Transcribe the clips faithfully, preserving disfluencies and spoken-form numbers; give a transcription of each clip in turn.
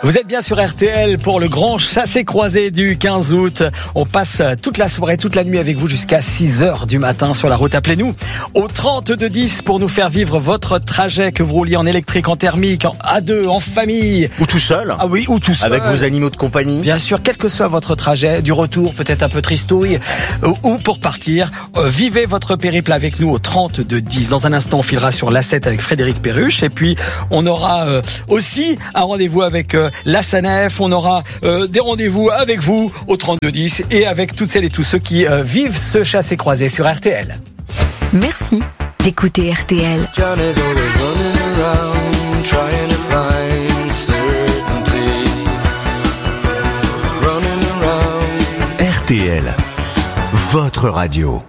Vous êtes bien sur R T L pour le grand chassé-croisé du quinze août. On passe toute la soirée, toute la nuit avec vous jusqu'à six heures du matin sur la route. Appelez-nous au trente-deux dix pour nous faire vivre votre trajet, que vous rouliez en électrique, en thermique, en à deux, en famille. Ou tout seul. Ah oui, ou tout seul. Avec vos animaux de compagnie. Bien sûr, quel que soit votre trajet, du retour, peut-être un peu tristouille, ou pour partir, euh, vivez votre périple avec nous au trente-deux dix. Dans un instant, on filera sur l'A sept avec Frédéric Perruche. Et puis, on aura euh, aussi un rendez-vous avec euh, la SANEF. On aura euh, des rendez-vous avec vous au trente-deux dix et avec toutes celles et tous ceux qui euh, vivent ce chassé-croisé sur R T L. Merci d'écouter R T L. R T L, votre radio.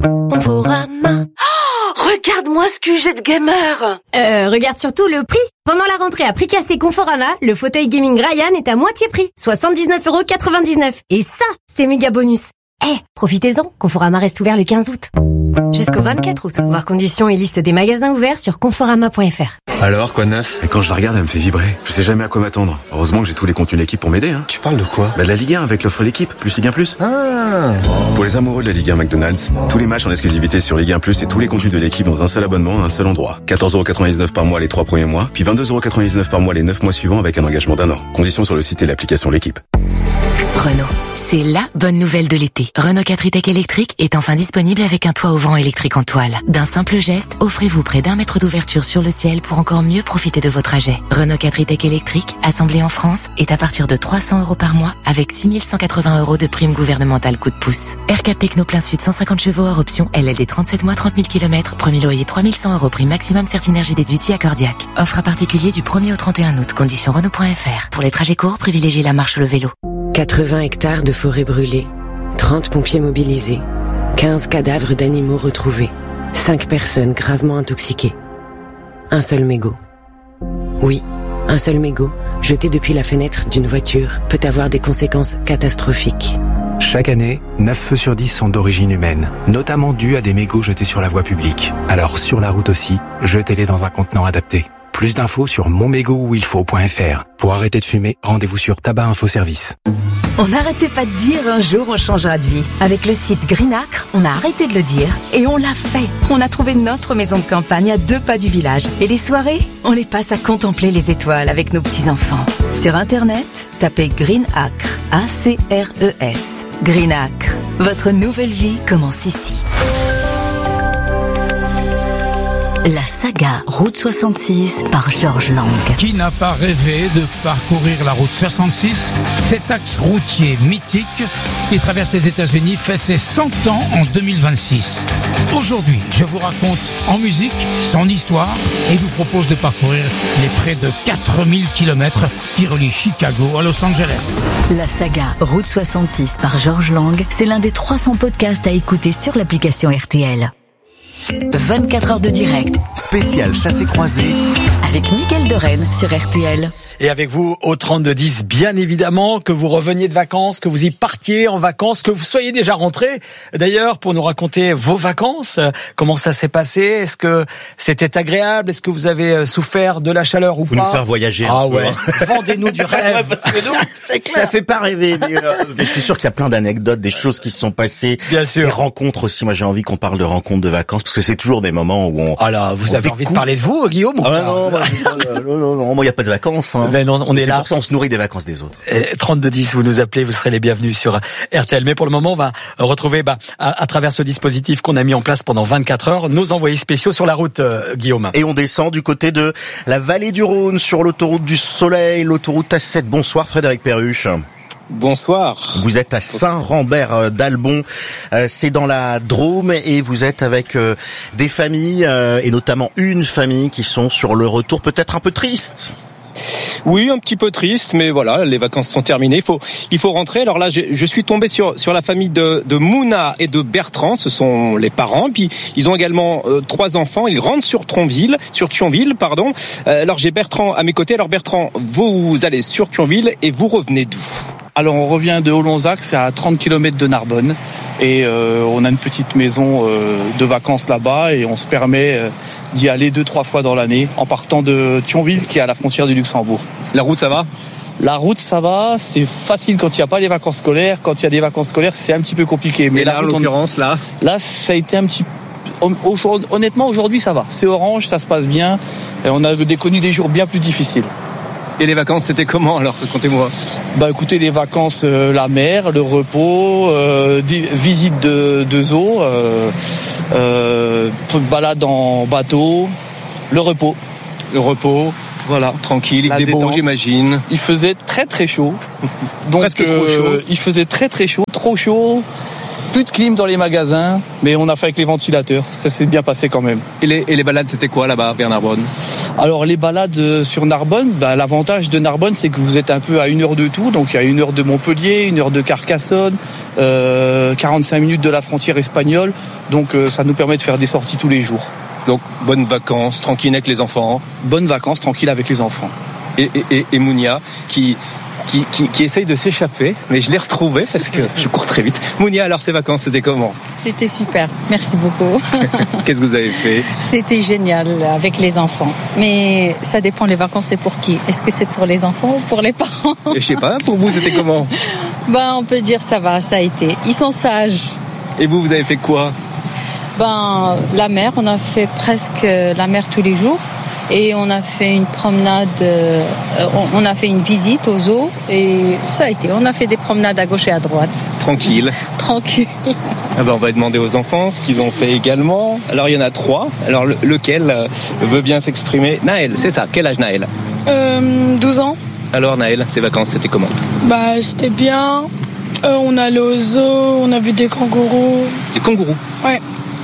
Conforama. Oh, regarde-moi ce Q G de gamer. Euh, regarde surtout le prix. Pendant la rentrée à Prix Cassé Conforama, le fauteuil gaming Ryan est à moitié prix, soixante-dix-neuf euros quatre-vingt-dix-neuf. Et ça, c'est méga bonus. Eh, hey, profitez-en, Conforama reste ouvert le quinze août. Jusqu'au vingt-quatre août. Voir conditions et liste des magasins ouverts sur conforama point f r. Alors, quoi de neuf? Et quand je la regarde, elle me fait vibrer. Je sais jamais à quoi m'attendre. Heureusement que j'ai tous les contenus de l'équipe pour m'aider, hein. Tu parles de quoi? Bah de la Ligue un avec l'offre l'équipe, plus Ligue un plus. Ah. Pour les amoureux de la Ligue un McDonald's, tous les matchs en exclusivité sur Ligue un plus et tous les contenus de l'équipe dans un seul abonnement à un seul endroit. quatorze euros quatre-vingt-dix-neuf par mois les trois premiers mois, puis vingt-deux euros quatre-vingt-dix-neuf par mois les neuf mois suivants avec un engagement d'un an. Conditions sur le site et l'application l'équipe. Renault, c'est la bonne nouvelle de l'été. Renault quatre e-Tech électrique est enfin disponible avec un toit ouvrant électrique en toile. D'un simple geste, offrez-vous près d'un mètre d'ouverture sur le ciel pour encore mieux profiter de vos trajets. Renault quatre e-Tech électrique, assemblé en France, est à partir de trois cents euros par mois avec six mille cent quatre-vingts euros de prime gouvernementale coup de pouce. R quatre Techno plein sud cent cinquante chevaux hors option, L L D trente-sept mois trente mille kilomètres, premier loyer trois mille cent euros, prime maximum Certinergie déduite accordiaque. Offre à particulier du premier au trente et un août, conditions Renault point f r. Pour les trajets courts, privilégiez la marche ou le vélo. quatre-vingts hectares de forêt brûlée, trente pompiers mobilisés, quinze cadavres d'animaux retrouvés, cinq personnes gravement intoxiquées. Un seul mégot. Oui, un seul mégot, jeté depuis la fenêtre d'une voiture, peut avoir des conséquences catastrophiques. Chaque année, neuf feux sur dix sont d'origine humaine, notamment dus à des mégots jetés sur la voie publique. Alors sur la route aussi, jetez-les dans un contenant adapté. Plus d'infos sur mon mégot où il faut point f r. Pour arrêter de fumer, rendez-vous sur Tabac Info Service. On n'arrêtait pas de dire un jour on changera de vie. Avec le site Greenacre, on a arrêté de le dire et on l'a fait. On a trouvé notre maison de campagne à deux pas du village. Et les soirées, on les passe à contempler les étoiles avec nos petits-enfants. Sur Internet, tapez Greenacre, A C R E S. Greenacre, votre nouvelle vie commence ici. La saga Route soixante-six par Georges Lang. Qui n'a pas rêvé de parcourir la Route soixante-six, cet axe routier mythique qui traverse les États-Unis fait ses cent ans en deux mille vingt-six. Aujourd'hui, je vous raconte en musique son histoire et vous propose de parcourir les près de quatre mille kilomètres qui relient Chicago à Los Angeles. La saga Route soixante-six par Georges Lang, c'est l'un des trois cents podcasts à écouter sur l'application R T L. vingt-quatre heures de direct. Spécial chassé-croisé. Avec Mickaël de Rennes sur R T L. Et avec vous au trente-deux dix, bien évidemment, que vous reveniez de vacances, que vous y partiez en vacances, que vous soyez déjà rentré. D'ailleurs, pour nous raconter vos vacances, comment ça s'est passé, est-ce que c'était agréable, est-ce que vous avez souffert de la chaleur ou vous pas? Vous nous faire voyager un ah peu. Ouais. Vendez-nous du rêve. Parce que nous, c'est clair. Ça fait pas rêver. Mais, euh, mais je suis sûr qu'il y a plein d'anecdotes, des choses qui se sont passées. Bien sûr. Des rencontres aussi. Moi, j'ai envie qu'on parle de rencontres de vacances parce que c'est toujours des moments où on. Ah là, vous avez envie de parler de vous, Guillaume? Ah non, bah, non, non, non, moi, il y a pas de vacances. Hein. Ben non, on est, est là. Pour ça, on se nourrit des vacances des autres. trente-deux dix, vous nous appelez, vous serez les bienvenus sur R T L. Mais pour le moment, on va retrouver, bah, à, à travers ce dispositif qu'on a mis en place pendant vingt-quatre heures, nos envoyés spéciaux sur la route, euh, Guillaume. Et on descend du côté de la vallée du Rhône, sur l'autoroute du Soleil, l'autoroute A sept. Bonsoir, Frédéric Perruche. Bonsoir. Vous êtes à Saint-Rambert d'Albon, c'est dans la Drôme et vous êtes avec des familles et notamment une famille qui sont sur le retour peut-être un peu triste. Oui, un petit peu triste, mais voilà, les vacances sont terminées. Il faut, il faut rentrer. Alors là, je, je suis tombé sur sur la famille de, de Mouna et de Bertrand. Ce sont les parents. Puis ils ont également euh, trois enfants. Ils rentrent sur Thionville, sur Thionville, pardon. Euh, alors j'ai Bertrand à mes côtés. Alors Bertrand, vous allez sur Thionville et vous revenez d'où ? Alors on revient de Olonzac, c'est à trente kilomètres de Narbonne et euh, on a une petite maison euh, de vacances là-bas et on se permet euh, d'y aller deux trois fois dans l'année en partant de Thionville qui est à la frontière du Luxembourg. La route ça va ? La route, ça va, c'est facile quand il n'y a pas les vacances scolaires. Quand il y a des vacances scolaires, c'est un petit peu compliqué. Mais là, là, en l'occurrence, là Là, ça a été un petit honnêtement, aujourd'hui, ça va. C'est orange, ça se passe bien. Et on a connu des jours bien plus difficiles. Et les vacances, c'était comment alors? Racontez-moi. Bah écoutez, les vacances, euh, la mer, le repos, euh, des visites de, de zoo, euh, euh, balade en bateau, le repos. Le repos, voilà, tranquille, il faisait beau, j'imagine. Il faisait très très chaud. Donc, presque euh, trop chaud. Il faisait très très chaud, trop chaud. Plus de clim dans les magasins, mais on a fait avec les ventilateurs. Ça s'est bien passé quand même. Et les, et les balades, c'était quoi là-bas, vers Narbonne? Alors les balades sur Narbonne, bah, l'avantage de Narbonne, c'est que vous êtes un peu à une heure de tout. Donc il y a une heure de Montpellier, une heure de Carcassonne, euh, quarante-cinq minutes de la frontière espagnole. Donc euh, ça nous permet de faire des sorties tous les jours. Donc bonnes vacances, tranquille avec les enfants. Bonnes vacances, tranquille avec les enfants. Et, et, et, et Mounia, qui... Qui, qui, qui essaye de s'échapper, mais je l'ai retrouvé parce que je cours très vite. Mounia, alors ces vacances, c'était comment? C'était super, merci beaucoup. Qu'est-ce que vous avez fait? C'était génial avec les enfants. Mais ça dépend, les vacances, c'est pour qui? Est-ce que c'est pour les enfants ou pour les parents? Je sais pas, pour vous, c'était comment? Ben, on peut dire ça va, ça a été. Ils sont sages. Et vous, vous avez fait quoi? Ben, la mer, on a fait presque la mer tous les jours. Et on a fait une promenade, euh, on a fait une visite aux zoos et ça a été. On a fait des promenades à gauche et à droite. Tranquille. Tranquille. Ah ben on va demander aux enfants ce qu'ils ont fait également. Alors il y en a trois. Alors le, lequel euh, veut bien s'exprimer? Naël, c'est ça. Quel âge Naël? euh, douze ans. Alors Naël, ces vacances, c'était comment? Bah c'était bien. Euh, on allait au zoo, on a vu des kangourous. Des kangourous? Ouais.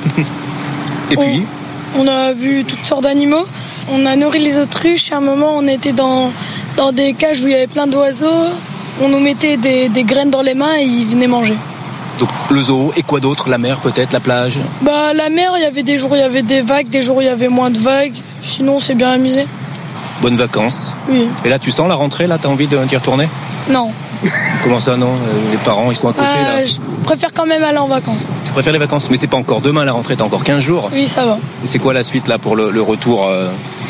Et puis on, on a vu toutes sortes d'animaux. On a nourri les autruches. À un moment, on était dans, dans des cages où il y avait plein d'oiseaux. On nous mettait des, des graines dans les mains et ils venaient manger. Donc le zoo, et quoi d'autre? La mer peut-être, la plage? Bah la mer, il y avait des jours où il y avait des vagues, des jours où il y avait moins de vagues. Sinon, on s'est bien amusé. Bonnes vacances. Oui. Et là, tu sens la rentrée, là, t'as envie d'y retourner? Non. Comment ça, non? Les parents, ils sont à côté, euh, là. Je préfère quand même aller en vacances. Tu préfères les vacances? Mais c'est pas encore demain, la rentrée, t'as encore quinze jours. Oui, ça va. Et c'est quoi la suite, là, pour le, le retour euh...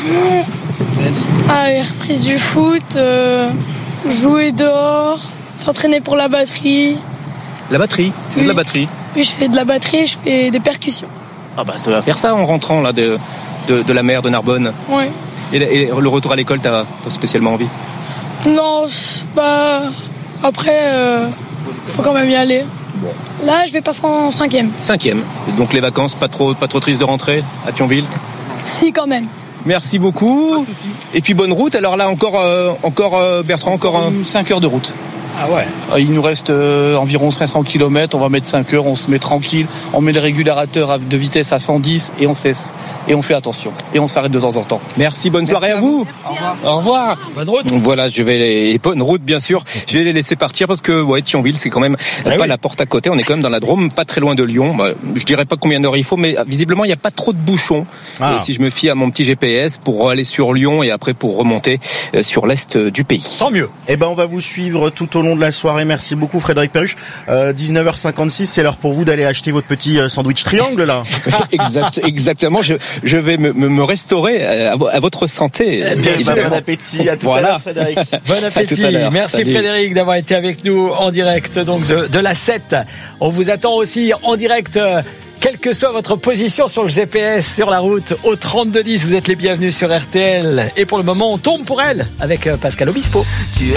Ah, reprise du foot, euh, jouer dehors, s'entraîner pour la batterie. La batterie? Tu fais Oui. de la batterie? Oui, je fais de la batterie et je fais des percussions. Ah bah ça va faire ça en rentrant, là, de, de, de la mer de Narbonne. Ouais. Et, et le retour à l'école, t'as pas spécialement envie? Non, bah... Après, euh, faut quand même y aller. Là, je vais passer en cinquième. Cinquième. Et donc les vacances, pas trop, pas trop triste de rentrer à Thionville? Si, quand même. Merci beaucoup. Et puis bonne route. Alors là encore, euh, encore euh, Bertrand, encore un... cinq heures de route. Ah ouais. Il nous reste euh, environ cinq cents kilomètres, on va mettre cinq heures, on se met tranquille, on met le régulateur de vitesse à cent dix et on cesse. Et on fait attention. Et on s'arrête de temps en temps. Merci, bonne soirée à vous. Au revoir. Au revoir. Bonne route. Voilà, je vais les... bonne route bien sûr. Je vais les laisser partir parce que ouais, Thionville, c'est quand même ah pas oui. la porte à côté. On est quand même dans la Drôme, pas très loin de Lyon. Bah, je dirais pas combien d'heures il faut, mais visiblement il n'y a pas trop de bouchons. Ah. Et si je me fie à mon petit G P S pour aller sur Lyon et après pour remonter sur l'est du pays. Tant mieux. Eh ben on va vous suivre tout au long de la soirée. Merci beaucoup Frédéric Perruche. Euh, dix-neuf heures cinquante-six, c'est l'heure pour vous d'aller acheter votre petit sandwich triangle là. exact, exactement. Je, je vais me, me restaurer à, à votre santé. Eh bien, bon appétit. À tout voilà. à l'heure Frédéric. Bon appétit. Merci Salut. Frédéric d'avoir été avec nous en direct donc de, de la sept. On vous attend aussi en direct. Quelle que soit votre position sur le G P S, sur la route, au trente-deux dix, vous êtes les bienvenus sur R T L. Et pour le moment, on tombe pour elle avec Pascal Obispo. Tu es